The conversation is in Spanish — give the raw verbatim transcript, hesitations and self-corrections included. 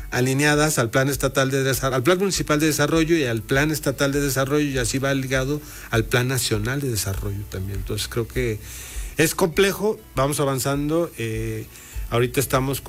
alineadas al plan estatal de desarrollo, al plan municipal de desarrollo y al plan estatal de desarrollo, y así va ligado al plan nacional de desarrollo también. Entonces creo que es complejo, vamos avanzando, eh, ahorita estamos